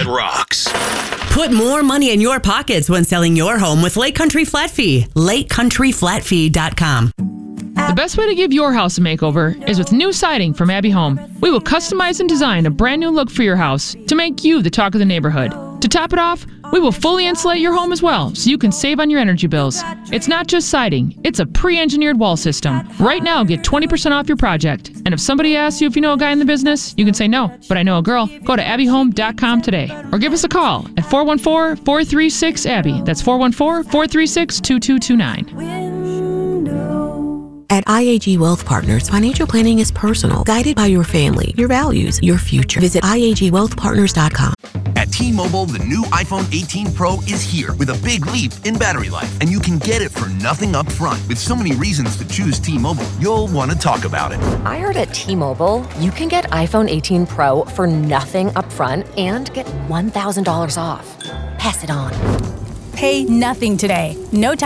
that rocks. Put more money in your pockets when selling your home with Lake Country Flat Fee. LakeCountryFlatFee.com. The best way to give your house a makeover is with new siding from Abbey Home. We will customize and design a brand new look for your house to make you the talk of the neighborhood. To top it off, we will fully insulate your home as well so you can save on your energy bills. It's not just siding, it's a pre-engineered wall system. Right now, get 20% off your project. And if somebody asks you if you know a guy in the business, you can say no, but I know a girl. Go to abbyhome.com today or give us a call at 414-436-ABBY. That's 414-436-2229. At IAG Wealth Partners, financial planning is personal, guided by your family, your values, your future. Visit IAGWealthPartners.com. At T-Mobile, the new iPhone 18 Pro is here with a big leap in battery life, and you can get it for nothing up front. With so many reasons to choose T-Mobile, you'll want to talk about it. I heard at T-Mobile, you can get iPhone 18 Pro for nothing up front and get $1,000 off. Pass it on. Pay nothing today. No